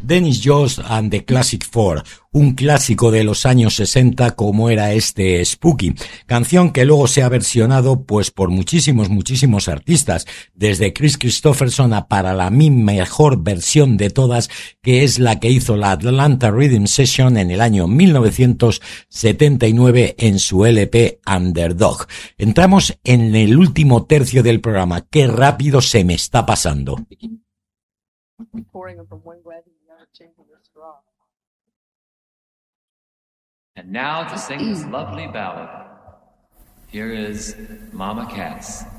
Dennis Jones and the Classic Four, un clásico de los años 60 como era este Spooky, canción que luego se ha versionado pues por muchísimos artistas, desde Chris Christopherson a para la mejor versión de todas, que es la que hizo la Atlanta Rhythm Session en el año 1979 en su LP Underdog. Entramos en el último tercio del programa. Qué rápido se me está pasando. And now to sing this lovely ballad, here is Mama Cass.